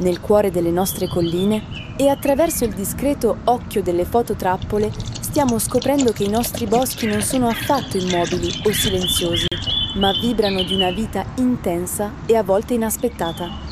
nel cuore delle nostre colline, e attraverso il discreto occhio delle fototrappole stiamo scoprendo che i nostri boschi non sono affatto immobili o silenziosi, ma vibrano di una vita intensa e a volte inaspettata.